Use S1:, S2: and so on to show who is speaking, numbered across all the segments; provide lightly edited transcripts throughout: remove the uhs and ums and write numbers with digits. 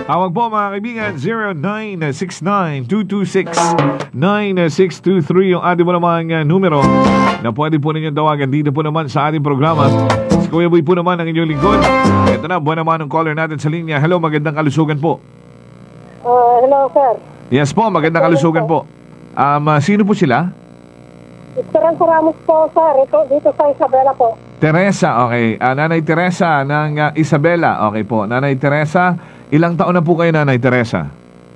S1: Tawag po mga kaibigan, 0969-226-9623 yung ating po namang numero na pwede po ninyo tawagan dito po naman sa ating programa. Si Kuya Boy po naman ang inyong lingkod. Ito na, buwan naman ang caller natin sa linya. Hello, magandang kalusugan po.
S2: Hello, sir.
S1: Yes po, magandang kalusugan po. Sino po sila?
S2: Esperanza Ramos po, sir. Dito sa Isabela po.
S1: Teresa, okay. Nanay Teresa ng Isabela. Okay po. Nanay Teresa, ilang taon na po kayo, Nanay Teresa?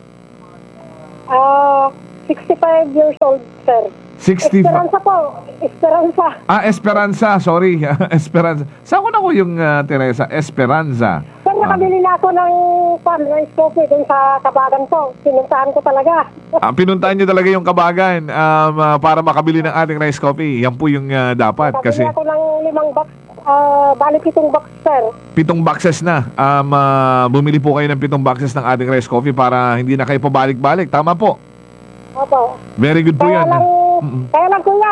S2: 65 years old, sir.
S1: 65.
S2: Esperanza po. Esperanza.
S1: Esperanza. Sorry. Esperanza. Saan ko na ko yung Teresa? Esperanza.
S2: Sir, nakabili na ako ng rice coffee dun sa Kabagan po. Pinuntahan ko talaga.
S1: Pinuntahan nyo talaga yung Kabagan para makabili ng ating rice coffee. Yan po yung dapat. Kasi
S2: Nakabili ako ng 5 box. Balik 7 box, sir.
S1: 7 boxes na. Bumili po kayo ng 7 boxes ng ating rice coffee para hindi na kayo pabalik-balik. Tama po.
S2: Opo.
S1: Very good po yan.
S2: Kaya lang kuya,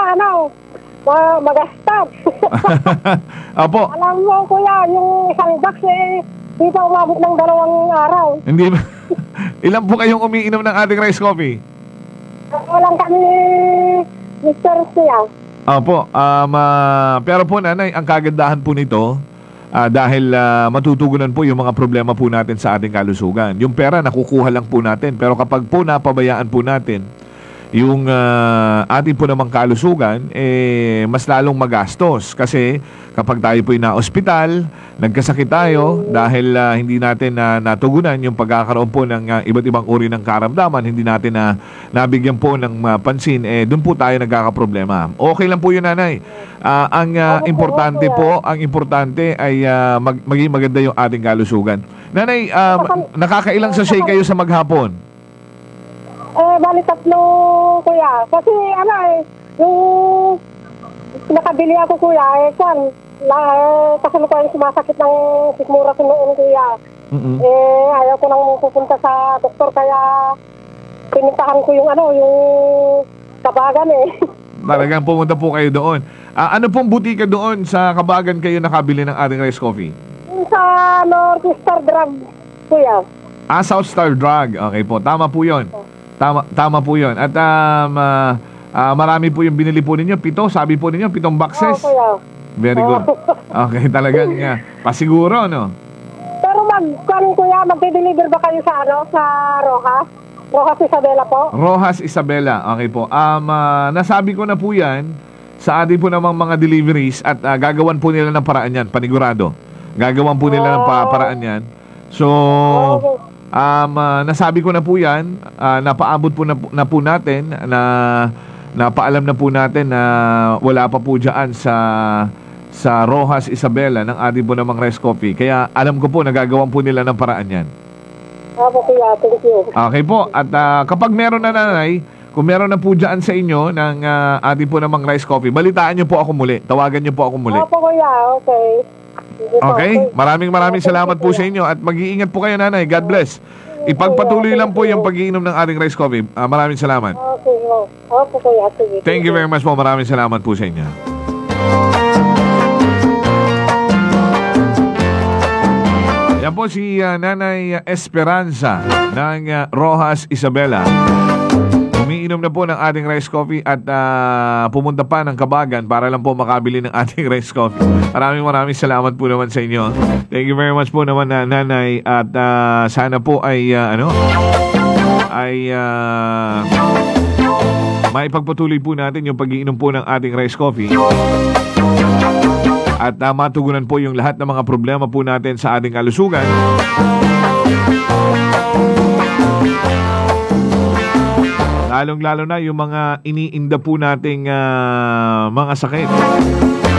S2: magastad.
S1: Apo.
S2: Alam mo kuya, yung isang box dito umabot ng 2 araw.
S1: Hindi ba? Ilan po kayong umiinom ng ating rice coffee?
S2: Walang kami, Mr. Siya.
S1: Opo. Pero po, Nanay, ang kagandahan po nito, dahil matutugunan po yung mga problema po natin sa ating kalusugan. Yung pera, nakukuha lang po natin. Pero kapag po napabayaan po natin yung ating po namang kalusugan, mas lalong magastos. Kasi kapag tayo po na ospital, nagkasakit tayo dahil hindi natin natugunan yung pagkakaroon po ng iba't ibang uri ng karamdaman, hindi natin nabigyan po ng pansin, doon po tayo nagkakaproblema. Okay lang po yun, Nanay. Ang importante ay maging maganda yung ating kalusugan. Nanay, nakakailang sachet kayo sa maghapon?
S2: Bali 3, kuya. Kasi yung nakabili ako, kuya, kasalukuyan sumasakit ng sikmura ko noon, kuya. Ayaw ko nang pupunta sa doktor, kaya pinuntahan ko yung Kabagan
S1: Talagang pumunta po kayo doon. Ano pong butika doon sa Kabagan kayo nakabili ng ating rice coffee?
S2: Sa North Star Drug, kuya.
S1: South Star Drug. Okay po, tama po yun. Tama po yun. At marami po yung binili po ninyo. 7, sabi po ninyo, 7 boxes.
S2: Kuya.
S1: Very good. Okay, talagang pasiguro, no?
S2: Pero kuya, magde-deliver ba kayo sa Rojas? Rojas Isabela po?
S1: Rojas Isabela. Okay po. Nasabi ko na po yan sa ating po namang mga deliveries at gagawan po nila ng paraan yan, panigurado. Gagawan po nila ng paraan yan. So, nasabi ko na po yan, napaabot po na po natin, napaalam na po natin na wala pa po dyan sa Rojas Isabela ng ating po namang rice coffee. Kaya alam ko po, nagagawan po nila ng paraan yan.
S2: Opo, kuya. Thank you.
S1: Okay po. At kapag meron na, Nanay, kung meron na po dyan sa inyo ng ating po namang rice coffee, balitaan nyo po ako muli. Tawagan nyo po ako muli.
S2: Opo, kuya. Okay.
S1: Okay? Maraming salamat po sa inyo at mag-iingat po kayo, Nanay. God bless. Ipagpatuloy lang po yung pag-iinom ng ating rice coffee. Maraming salamat.
S2: Okay. Opo, kuya.
S1: Thank you very much po. Maraming salamat po sa inyo. Yan po si Nanay Esperanza ng Rojas Isabela. Umiinom na po ng ating rice coffee at pumunta pa ng Kabagan para lang po makabili ng ating rice coffee. Maraming salamat po naman sa inyo. Thank you very much po naman, Nanay. At sana po ay maipagpatuloy po natin yung pag-iinom po ng ating rice coffee. At matugunan po yung lahat ng mga problema po natin sa ating kalusugan. Lalong-lalo na yung mga iniinda po nating mga sakit.